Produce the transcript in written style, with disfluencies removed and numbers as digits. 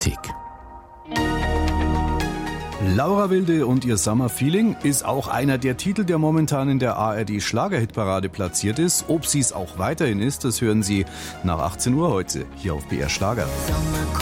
Laura Wilde und ihr Summer Feeling ist auch einer der Titel, der momentan in der ARD Schlagerhitparade platziert ist. Ob sie es auch weiterhin ist, das hören Sie nach 18 Uhr heute hier auf BR Schlager.